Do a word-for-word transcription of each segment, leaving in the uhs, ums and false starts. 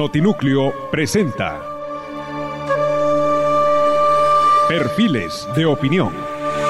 Notinúcleo presenta Perfiles de Opinión.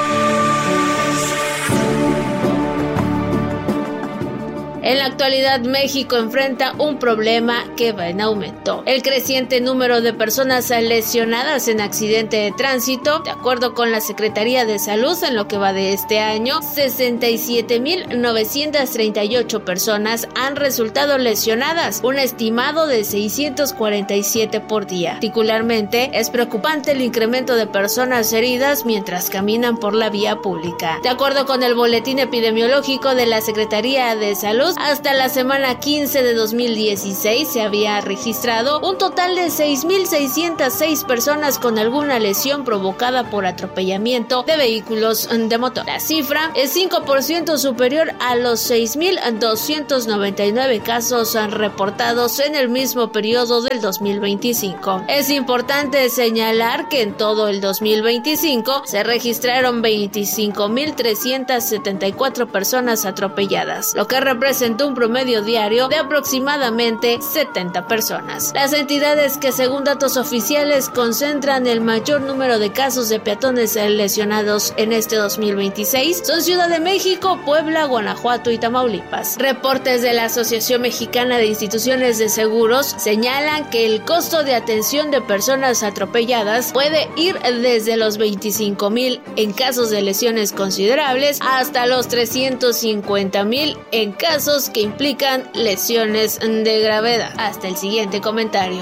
En la actualidad, México enfrenta un problema que va en aumento: el creciente número de personas lesionadas en accidente de tránsito. De acuerdo con la Secretaría de Salud, en lo que va de este año, sesenta y siete mil novecientas treinta y ocho personas han resultado lesionadas, un estimado de seiscientos cuarenta y siete por día. Particularmente, es preocupante el incremento de personas heridas mientras caminan por la vía pública. De acuerdo con el boletín epidemiológico de la Secretaría de Salud, hasta la semana quince de dos mil dieciséis se había registrado un total de seis mil seiscientas seis personas con alguna lesión provocada por atropellamiento de vehículos de motor. La cifra es cinco por ciento superior a los seis mil doscientos noventa y nueve casos reportados en el mismo periodo del dos mil veinticinco. Es importante señalar que en todo el dos mil veinticinco se registraron veinticinco mil trescientas setenta y cuatro personas atropelladas, lo que representa un promedio diario de aproximadamente setenta personas. Las entidades que, según datos oficiales, concentran el mayor número de casos de peatones lesionados en este dos mil veintiséis son Ciudad de México, Puebla, Guanajuato y Tamaulipas. Reportes de la Asociación Mexicana de Instituciones de Seguros señalan que el costo de atención de personas atropelladas puede ir desde los veinticinco mil en casos de lesiones considerables hasta los trescientos cincuenta mil en casos que implican lesiones de gravedad. Hasta el siguiente comentario.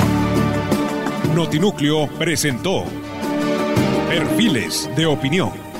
Notinúcleo presentó Perfiles de Opinión.